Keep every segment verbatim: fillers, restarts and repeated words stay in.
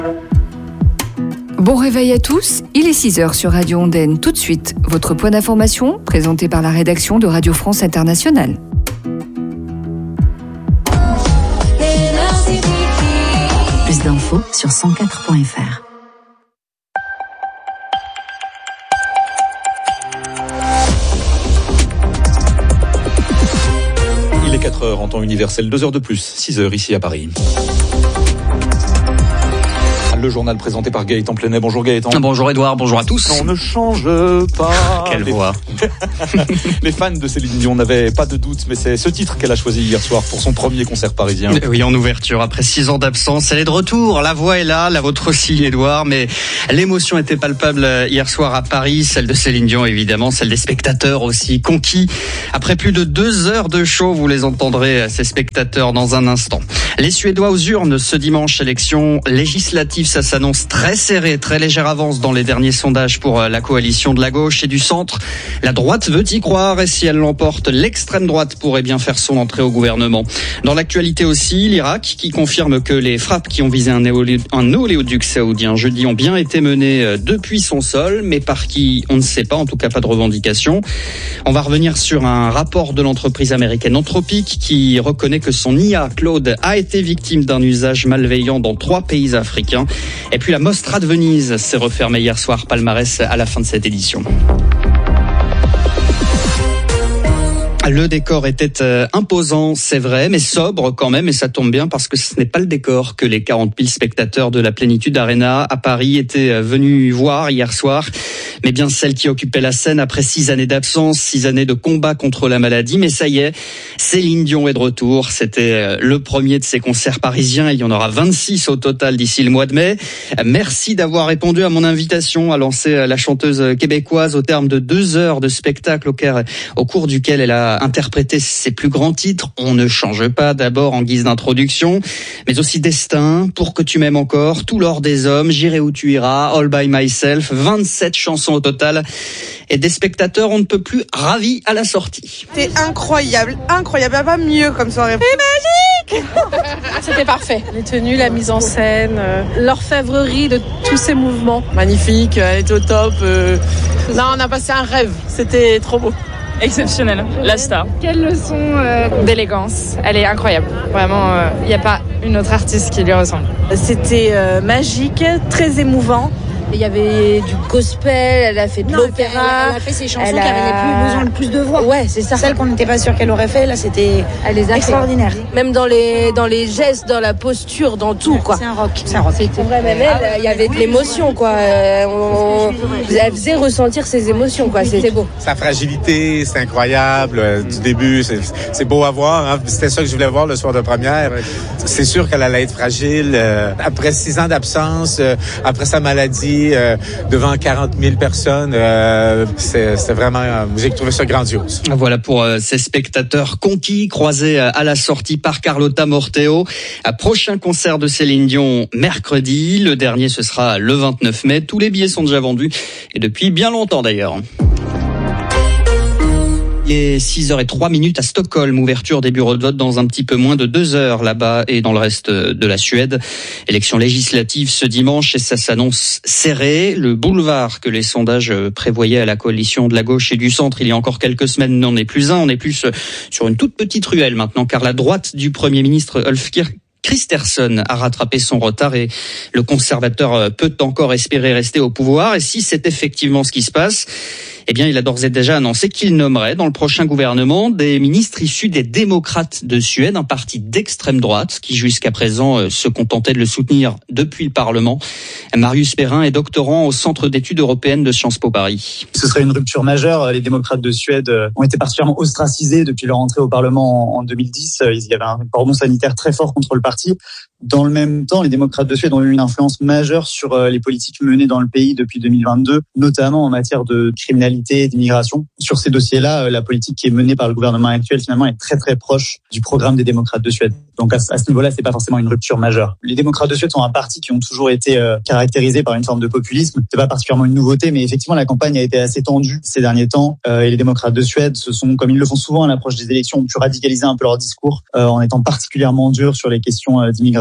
Bon réveil à tous, il est six heures sur Radio Ondaine. Tout de suite, votre point d'information présenté par la rédaction de Radio France Internationale. Plus d'infos sur cent quatre point f r. Il est quatre heures en temps universel, deux heures de plus, six heures ici à Paris. Le journal présenté par Gaëtan Plenet. Bonjour Gaëtan. Bonjour Edouard, bonjour à tous. On ne change pas. Quelle les... voix. Les fans de Céline Dion n'avaient pas de doute, mais c'est ce titre qu'elle a choisi hier soir pour son premier concert parisien. Oui, en ouverture, après six ans d'absence, elle est de retour. La voix est là, la vôtre aussi Edouard, mais l'émotion était palpable hier soir à Paris, celle de Céline Dion évidemment, celle des spectateurs aussi, conquis. Après plus de deux heures de show, vous les entendrez, ces spectateurs, dans un instant. Les Suédois aux urnes ce dimanche, élection législative. Ça s'annonce très serré, très légère avance dans les derniers sondages pour la coalition de la gauche et du centre. La droite veut y croire et si elle l'emporte, l'extrême droite pourrait bien faire son entrée au gouvernement. Dans l'actualité aussi, l'Irak qui confirme que les frappes qui ont visé un, éolé- un oléoduc saoudien jeudi ont bien été menées depuis son sol, mais par qui on ne sait pas, en tout cas pas de revendication. On va revenir sur un rapport de l'entreprise américaine Anthropic qui reconnaît que son I A, Claude, a été victime d'un usage malveillant dans trois pays africains. Et puis la Mostra de Venise s'est refermée hier soir, palmarès à la fin de cette édition. Le décor était euh, imposant, c'est vrai, mais sobre quand même, et ça tombe bien parce que ce n'est pas le décor que les quarante mille spectateurs de la Plénitude Arena à Paris étaient venus voir hier soir, mais bien celle qui occupait la scène après six années d'absence, six années de combat contre la maladie. Mais ça y est, Céline Dion est de retour. C'était le premier de ses concerts parisiens. Il y en aura vingt-six au total d'ici le mois de mai. Merci d'avoir répondu à mon invitation à lancer la chanteuse québécoise au terme de deux heures de spectacle au cours duquel elle a interprété ses plus grands titres. On ne change pas, d'abord en guise d'introduction, mais aussi Destin, Pour que tu m'aimes encore, Tout l'or des hommes, J'irai où tu iras, All by myself, vingt-sept chansons au total. Et des spectateurs, on ne peut plus, ravis à la sortie. C'était incroyable, incroyable, pas mieux comme soirée. C'est magique. C'était parfait. Les tenues, la mise en scène, euh, l'orfèvrerie de tous ces mouvements. Magnifique, elle était au top. Euh... Là, on a passé un rêve. C'était trop beau. Exceptionnel, la star. Quelle leçon euh, d'élégance. Elle est incroyable. Vraiment, il euh, n'y a pas une autre artiste qui lui ressemble. C'était euh, magique, très émouvant. Il y avait du gospel, elle a fait de non, l'opéra. Elle a fait ses chansons elle a... qui avaient plus besoin de plus de voix. Ouais, c'est ça. Celles qu'on n'était pas sûr qu'elle aurait fait, là, c'était elle les a extraordinaire. Fait. Même dans les, dans les gestes, dans la posture, dans tout, quoi. C'est un rock. C'est un rock. C'était vrai, même elle, il y avait de l'émotion, quoi. On, elle faisait ressentir ses émotions, quoi. C'était beau. Sa fragilité, c'est incroyable. Du début, c'est, c'est beau à voir. Hein. C'était ça que je voulais voir le soir de première. Ouais. C'est sûr qu'elle allait être fragile. Après six ans d'absence, après sa maladie, de devant quarante mille personnes, euh, c'est, c'est vraiment, euh, j'ai trouvé ça grandiose. Voilà pour euh, ces spectateurs conquis, croisés euh, à la sortie par Carlotta Morteo. À prochain concert de Céline Dion mercredi, le dernier ce sera le vingt-neuf mai. Tous les billets sont déjà vendus et depuis bien longtemps d'ailleurs. Il est six heures zéro trois minutes à Stockholm, ouverture des bureaux de vote dans un petit peu moins de deux heures là-bas et dans le reste de la Suède. Élection législative ce dimanche et ça s'annonce serré. Le boulevard que les sondages prévoyaient à la coalition de la gauche et du centre il y a encore quelques semaines n'en est plus un. On est plus sur une toute petite ruelle maintenant car la droite du Premier ministre Ulf Kristersson a rattrapé son retard et le conservateur peut encore espérer rester au pouvoir. Et si c'est effectivement ce qui se passe, eh bien, il a d'ores et déjà annoncé qu'il nommerait dans le prochain gouvernement des ministres issus des démocrates de Suède, un parti d'extrême droite qui jusqu'à présent se contentait de le soutenir depuis le Parlement. Marius Perrin est doctorant au Centre d'études européennes de Sciences Po Paris. Ce serait une rupture majeure. Les démocrates de Suède ont été particulièrement ostracisés depuis leur entrée au Parlement en deux mille dix. Il y avait un cordon sanitaire très fort contre le parti. Dans le même temps, les démocrates de Suède ont eu une influence majeure sur les politiques menées dans le pays depuis deux mille vingt-deux, notamment en matière de criminalité et d'immigration. Sur ces dossiers-là, la politique qui est menée par le gouvernement actuel, finalement, est très très proche du programme des démocrates de Suède. Donc à ce niveau-là, c'est pas forcément une rupture majeure. Les démocrates de Suède sont un parti qui ont toujours été euh, caractérisés par une forme de populisme. C'est pas particulièrement une nouveauté, mais effectivement, la campagne a été assez tendue ces derniers temps. Euh, et les démocrates de Suède se sont, comme ils le font souvent à l'approche des élections, ont pu radicaliser un peu leur discours euh, en étant particulièrement durs sur les questions euh, d'immigration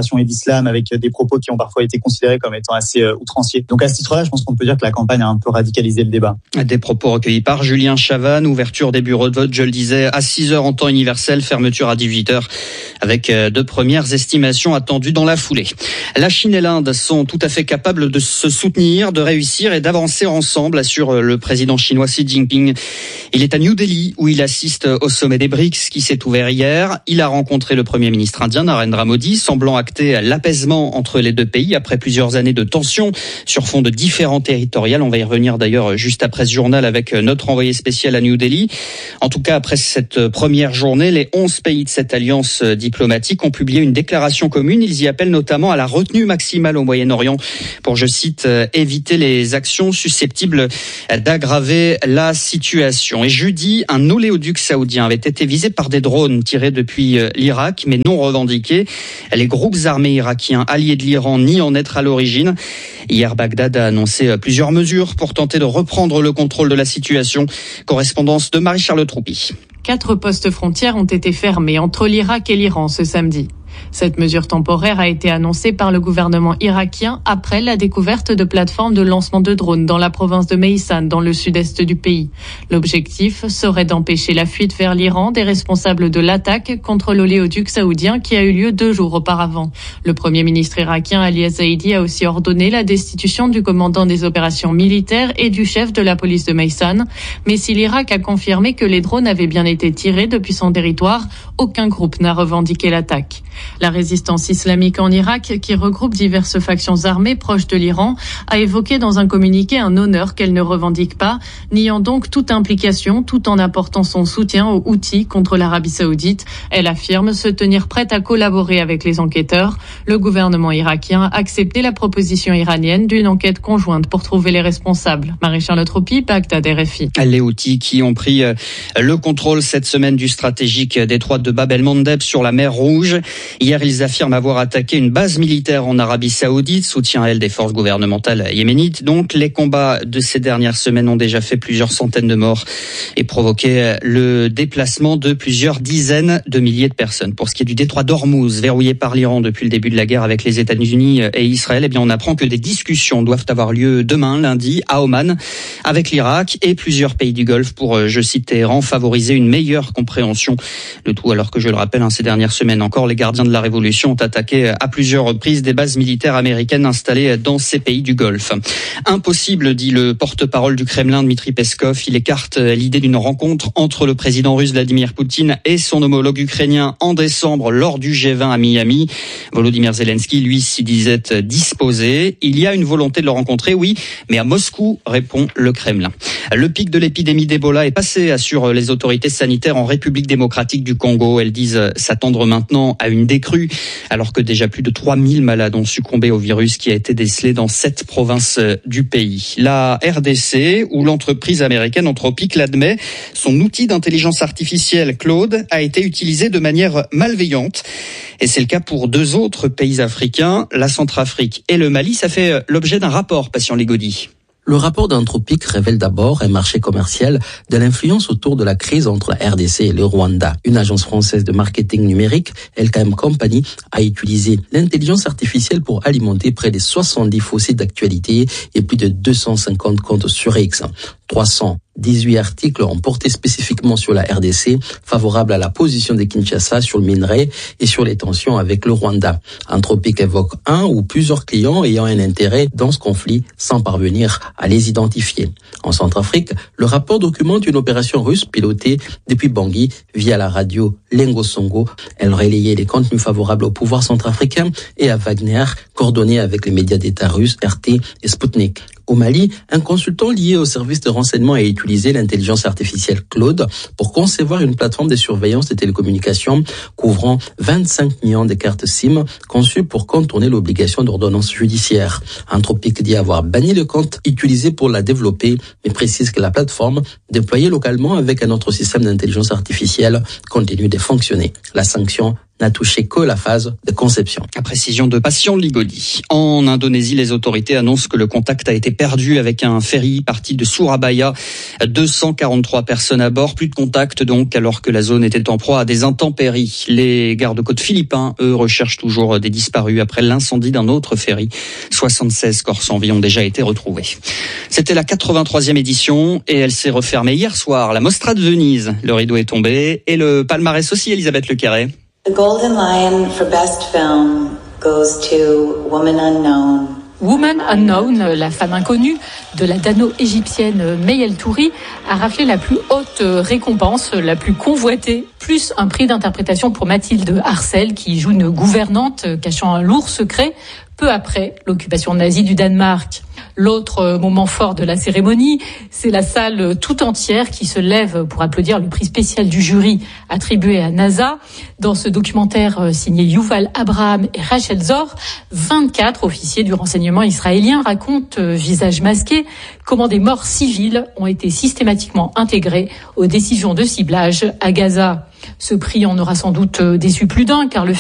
d'immigration et d'islam, avec des propos qui ont parfois été considérés comme étant assez euh, outranciers. Donc à ce titre-là, je pense qu'on peut dire que la campagne a un peu radicalisé le débat. Des propos recueillis par Julien Chavannes, ouverture des bureaux de vote, je le disais, à six heures en temps universel, fermeture à dix-huit heures, avec de premières estimations attendues dans la foulée. La Chine et l'Inde sont tout à fait capables de se soutenir, de réussir et d'avancer ensemble, assure le président chinois Xi Jinping. Il est à New Delhi où il assiste au sommet des B R I C S qui s'est ouvert hier. Il a rencontré le premier ministre indien Narendra Modi, semblant acter l'apaisement entre les deux pays après plusieurs années de tensions sur fond de différends territorial. On va y revenir d'ailleurs juste après ce journal avec notre envoyé spécial à New Delhi. En tout cas, après cette première journée, les onze pays de cette alliance diplomatique ont publié une déclaration commune. Ils y appellent notamment à la retenue maximale au Moyen-Orient pour, je cite, éviter les actions susceptibles d'aggraver la situation. Et jeudi, un oléoduc saoudien avait été visé par des drones tirés depuis l'Irak, mais non revendiqués. Les groupes armés irakiens alliés de l'Iran nient en être à l'origine. Hier, Bagdad a annoncé plusieurs mesures pour tenter de reprendre le contrôle de la situation. Correspondance de Marie-Charlotte Troupy. Quatre postes frontières ont été fermés entre l'Irak et l'Iran ce samedi. Cette mesure temporaire a été annoncée par le gouvernement irakien après la découverte de plateformes de lancement de drones dans la province de Maysan, dans le sud-est du pays. L'objectif serait d'empêcher la fuite vers l'Iran des responsables de l'attaque contre l'oléoduc saoudien qui a eu lieu deux jours auparavant. Le premier ministre irakien Ali Zaidi a aussi ordonné la destitution du commandant des opérations militaires et du chef de la police de Maysan. Mais si l'Irak a confirmé que les drones avaient bien été tirés depuis son territoire, aucun groupe n'a revendiqué l'attaque. La résistance islamique en Irak, qui regroupe diverses factions armées proches de l'Iran, a évoqué dans un communiqué un honneur qu'elle ne revendique pas, niant donc toute implication tout en apportant son soutien aux Houthis contre l'Arabie saoudite. Elle affirme se tenir prête à collaborer avec les enquêteurs. Le gouvernement irakien a accepté la proposition iranienne d'une enquête conjointe pour trouver les responsables. Marie-Charlotte Troupy, Bagdad, R F I. Les Houthis qui ont pris le contrôle cette semaine du stratégique détroit de Bab el-Mandeb sur la mer Rouge. Hier, ils affirment avoir attaqué une base militaire en Arabie Saoudite, soutien à elle des forces gouvernementales yéménites. Donc, les combats de ces dernières semaines ont déjà fait plusieurs centaines de morts et provoqué le déplacement de plusieurs dizaines de milliers de personnes. Pour ce qui est du détroit d'Ormuz, verrouillé par l'Iran depuis le début de la guerre avec les États-Unis et Israël, eh bien, on apprend que des discussions doivent avoir lieu demain, lundi, à Oman, avec l'Irak et plusieurs pays du Golfe pour, je cite Téhéran, favoriser une meilleure compréhension. Le tout alors que, je le rappelle, hein, ces dernières semaines encore, les gardiens de la Révolution ont attaqué à plusieurs reprises des bases militaires américaines installées dans ces pays du Golfe. Impossible, dit le porte-parole du Kremlin, Dmitri Peskov. Il écarte l'idée d'une rencontre entre le président russe Vladimir Poutine et son homologue ukrainien en décembre lors du G vingt à Miami. Volodymyr Zelensky, lui, s'y disait disposé. Il y a une volonté de le rencontrer, oui, mais à Moscou, répond le Kremlin. Le pic de l'épidémie d'Ebola est passé, assurent les autorités sanitaires en République démocratique du Congo. Elles disent s'attendre maintenant à une décrue, alors que déjà plus de trois mille malades ont succombé au virus qui a été décelé dans sept provinces du pays. La R D C, où l'entreprise américaine Anthropic l'admet, son outil d'intelligence artificielle Claude a été utilisé de manière malveillante. Et c'est le cas pour deux autres pays africains, la Centrafrique et le Mali. Ça fait l'objet d'un rapport, Patient Ligodi. Le rapport d'Anthropic révèle d'abord un marché commercial de l'influence autour de la crise entre la R D C et le Rwanda. Une agence française de marketing numérique, L K M Company, a utilisé l'intelligence artificielle pour alimenter près de soixante-dix faux sites d'actualité et plus de deux cent cinquante comptes sur X. trois cent dix-huit articles ont porté spécifiquement sur la R D C, favorable à la position de Kinshasa sur le minerai et sur les tensions avec le Rwanda. Anthropic évoque un ou plusieurs clients ayant un intérêt dans ce conflit sans parvenir à les identifier. En Centrafrique, le rapport documente une opération russe pilotée depuis Bangui via la radio Lengo Songo. Elle relayait les contenus favorables au pouvoir centrafricain et à Wagner, coordonnée avec les médias d'État russes R T et Sputnik. Au Mali, un consultant lié au service de renseignement a utilisé l'intelligence artificielle Claude pour concevoir une plateforme de surveillance des télécommunications couvrant vingt-cinq millions de cartes SIM conçues pour contourner l'obligation d'ordonnance judiciaire. Anthropic dit avoir banni le compte utilisé pour la développer, mais précise que la plateforme, déployée localement avec un autre système d'intelligence artificielle, continue de fonctionner. La sanction n'a touché que la phase de conception. À précision de Patient Ligodi. En Indonésie, les autorités annoncent que le contact a été perdu avec un ferry parti de Surabaya. deux cent quarante-trois personnes à bord, plus de contact donc, alors que la zone était en proie à des intempéries. Les gardes-côtes philippins, eux, recherchent toujours des disparus après l'incendie d'un autre ferry. soixante-seize corps sans vie ont déjà été retrouvés. C'était la quatre-vingt-troisième édition et elle s'est refermée hier soir. La Mostra de Venise, le rideau est tombé et le palmarès aussi, Elisabeth Lequerret. The Golden Lion for Best Film goes to Woman Unknown. Woman Unknown, la femme inconnue de la dano-égyptienne May El Touri, a raflé la plus haute récompense, la plus convoitée, plus un prix d'interprétation pour Mathilde Arcel, qui joue une gouvernante cachant un lourd secret peu après l'occupation nazie du Danemark. L'autre moment fort de la cérémonie, c'est la salle tout entière qui se lève pour applaudir le prix spécial du jury attribué à NASA. Dans ce documentaire signé Yuval Abraham et Rachel Zor, vingt-quatre officiers du renseignement israélien racontent, visage masqué, comment des morts civiles ont été systématiquement intégrées aux décisions de ciblage à Gaza. Ce prix en aura sans doute déçu plus d'un, car le